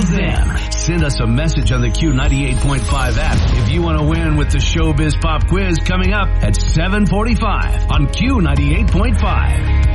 then. Send us a message on the Q98.5 app if you want to win with the Showbiz Pop Quiz coming up at 7:45 on Q98.5.